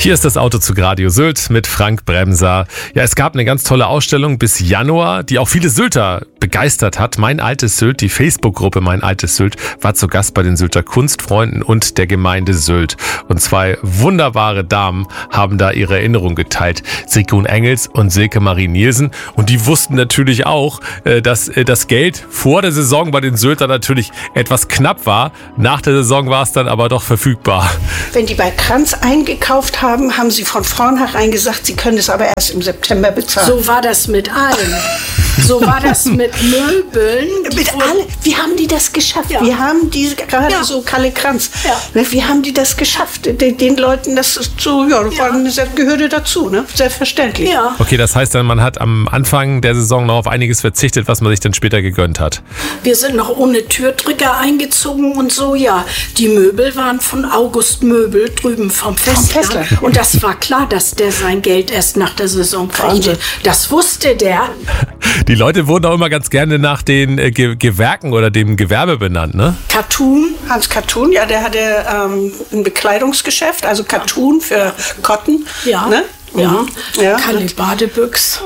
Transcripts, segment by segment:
Hier ist das Auto zu Radio Sylt mit Frank Bremser. Ja, es gab eine ganz tolle Ausstellung bis Januar, die auch viele Sylter begeistert hat. Mein altes Sylt, die Facebook-Gruppe Mein altes Sylt, war zu Gast bei den Sylter Kunstfreunden und der Gemeinde Sylt. Und zwei wunderbare Damen haben da ihre Erinnerung geteilt. Sigrun Engels und Silke Marie Nielsen. Und die wussten natürlich auch, dass das Geld vor der Saison bei den Syltern natürlich etwas knapp war. Nach der Saison war es dann aber doch verfügbar. Wenn die bei Kranz eingekauft haben, haben sie von vornherein gesagt, sie können es aber erst im September bezahlen. So war das mit allem. So war das mit Möbeln. Mit alle. Wie haben die das geschafft? Ja. Wie haben die, gerade so Kalle Kranz, wie haben die das geschafft? Den Leuten, das ist so, gehörte dazu, ne? Selbstverständlich. Ja. Okay, das heißt dann, man hat am Anfang der Saison noch auf einiges verzichtet, was man sich dann später gegönnt hat. Wir sind noch ohne Türdrücker eingezogen und so, ja. Die Möbel waren von August Möbel drüben vom Festland. Und das war klar, dass der sein Geld erst nach der Saison kriegte. Das wusste der. Die Leute wurden auch immer ganz gerne nach den Gewerken oder dem Gewerbe benannt, ne? Cartoon. Hans Cartoon, ja, der hatte ein Bekleidungsgeschäft, also Cartoon für Cotton. Ja, ne? ja. Kalle Badebüchs.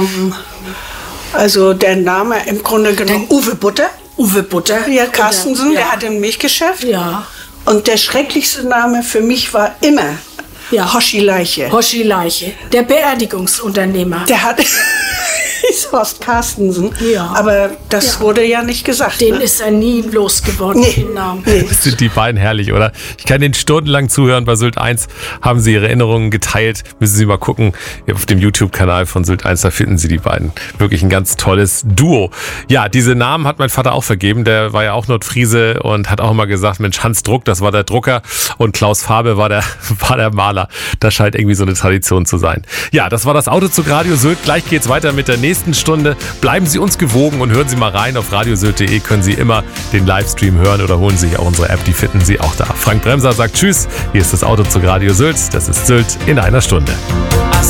Also der Name im Grunde genommen Uwe Butter. Uwe Butter. Ja, Carstensen, der hatte ein Milchgeschäft. Ja. Und der schrecklichste Name für mich war immer Hoschi Leiche. Hoschi Leiche, der Beerdigungsunternehmer. Der hat hieß Horst Carstensen, aber das wurde ja nicht gesagt. Den ist er nie losgeworden, den Namen. Das sind die beiden herrlich, oder? Ich kann denen stundenlang zuhören. Bei Sylt 1 haben sie ihre Erinnerungen geteilt. Müssen Sie mal gucken. Auf dem YouTube-Kanal von Sylt 1, da finden Sie die beiden. Wirklich ein ganz tolles Duo. Ja, diese Namen hat mein Vater auch vergeben. Der war ja auch Nordfriese und hat auch immer gesagt, Mensch, Hans Druck, das war der Drucker und Klaus Farbe war der Maler. Das scheint irgendwie so eine Tradition zu sein. Ja, das war das Auto zu Radio Sylt. Gleich geht's weiter mit der nächsten Stunde. Bleiben Sie uns gewogen und hören Sie mal rein. Auf radiosylt.de können Sie immer den Livestream hören oder holen sich auch unsere App. Die finden Sie auch da. Frank Bremser sagt Tschüss. Hier ist das Auto zu Radio Sylt. Das ist Sylt in einer Stunde.